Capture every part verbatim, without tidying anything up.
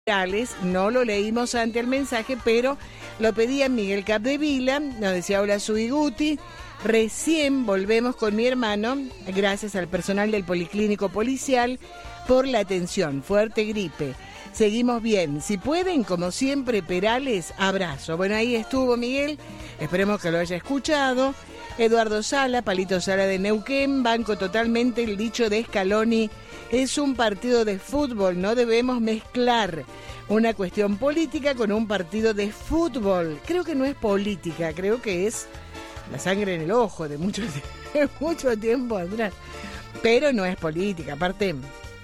No lo leímos ante el mensaje, pero lo pedía Miguel Capdevila, nos decía hola Subi Guti, recién volvemos con mi hermano, gracias al personal del Policlínico Policial por la atención, fuerte gripe. Seguimos bien, si pueden, como siempre, Perales, abrazo. Bueno, ahí estuvo Miguel, esperemos que lo haya escuchado. Eduardo Sala, Palito Sala de Neuquén, banco totalmente el dicho de Scaloni, es un partido de fútbol, no debemos mezclar una cuestión política con un partido de fútbol. Creo que no es política, creo que es la sangre en el ojo de mucho, de mucho tiempo atrás, pero no es política, aparte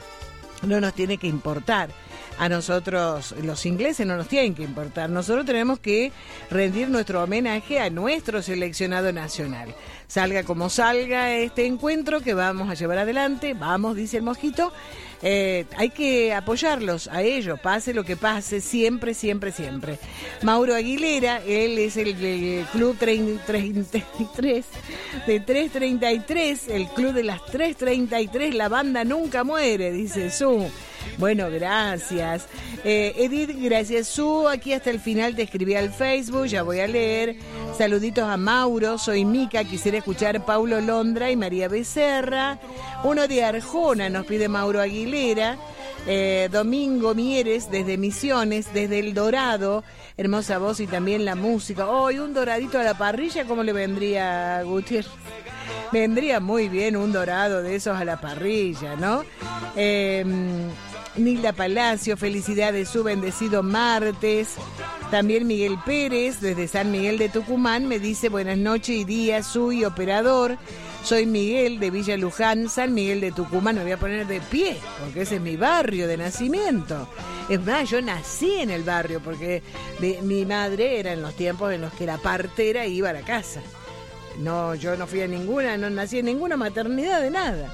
no nos tiene que importar. A nosotros, los ingleses, no nos tienen que importar. Nosotros tenemos que rendir nuestro homenaje a nuestro seleccionado nacional. Salga como salga este encuentro que vamos a llevar adelante, vamos, dice el Mojito, eh, hay que apoyarlos a ellos, pase lo que pase, siempre, siempre, siempre. Mauro Aguilera, él es el, el Club treinta y tres, de tres treinta y tres, el Club de las tres treinta y tres, la banda nunca muere, dice Su. Bueno, gracias. Eh, Edith, gracias Su, aquí hasta el final te escribí al Facebook, ya voy a leer. Saluditos a Mauro, soy Mica, quisiera escuchar Paulo Londra y María Becerra. Uno de Arjona nos pide Mauro Aguilera. Eh, Domingo Mieres desde Misiones, desde El Dorado, hermosa voz y también la música. Hoy oh, un doradito a la parrilla, ¿cómo le vendría a Gutiérrez? Vendría muy bien un dorado de esos a la parrilla, ¿no? Eh, Nilda Palacio, felicidades, su bendecido martes. También Miguel Pérez, desde San Miguel de Tucumán, me dice buenas noches y días, su y operador. Soy Miguel de Villa Luján, San Miguel de Tucumán. Me voy a poner de pie, porque ese es mi barrio de nacimiento. Es más, yo nací en el barrio, porque de, mi madre era en los tiempos en los que la partera iba a la casa. No, yo no fui a ninguna, no nací en ninguna maternidad de nada.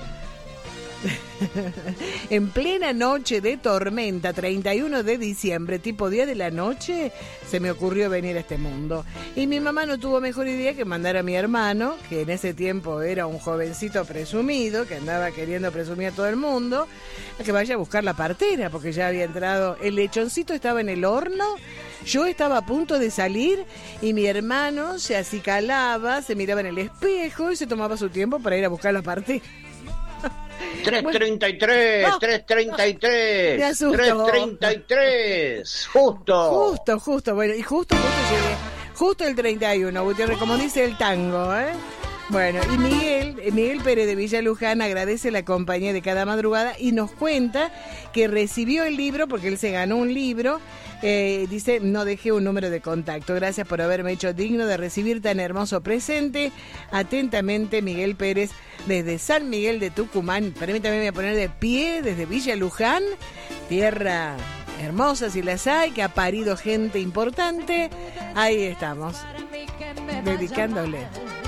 En plena noche de tormenta, treinta y uno de diciembre, tipo día de la noche, se me ocurrió venir a este mundo. Y mi mamá no tuvo mejor idea que mandar a mi hermano, que en ese tiempo era un jovencito presumido, que andaba queriendo presumir a todo el mundo, a que vaya a buscar la partera, porque ya había entrado, el lechoncito estaba en el horno, yo estaba a punto de salir y mi hermano se acicalaba, se miraba en el espejo y se tomaba su tiempo para ir a buscar la partera. tres treinta y tres, no, tres treinta y tres, me asusto. tres treinta y tres, justo. Justo, justo, bueno, y justo, justo llegué, justo el treinta y uno, Gutiérrez, como dice el tango, ¿eh? Bueno, y Miguel, Miguel Pérez de Villa Luján agradece la compañía de cada madrugada y nos cuenta que recibió el libro, porque él se ganó un libro, eh, dice, no dejé un número de contacto, gracias por haberme hecho digno de recibir tan hermoso presente, atentamente Miguel Pérez desde San Miguel de Tucumán, permítame voy a poner de pie desde Villa Luján, tierra hermosa si las hay, que ha parido gente importante, ahí estamos, dedicándole.